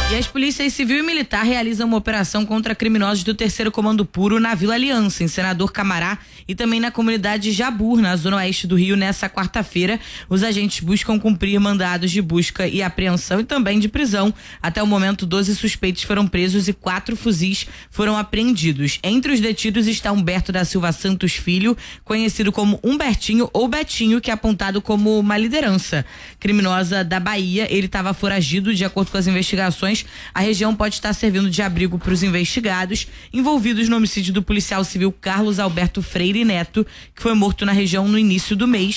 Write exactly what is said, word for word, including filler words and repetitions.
E as polícias civil e militar realizam uma operação contra criminosos do terceiro Comando Puro na Vila Aliança, em Senador Camará, e também na comunidade Jabur, na zona oeste do Rio, nessa quarta-feira. Os agentes buscam cumprir mandados de busca e apreensão e também de prisão. Até o momento, doze suspeitos foram presos e quatro fuzis foram apreendidos. Entre os detidos está Humberto da Silva Santos Filho, conhecido como Humbertinho ou Betinho, que é apontado como uma liderança criminosa da Bahia. Ele estava foragido. De acordo com as investigações, a região pode estar servindo de abrigo para os investigados envolvidos no homicídio do policial civil Carlos Alberto Freire Neto, que foi morto na região no início do mês.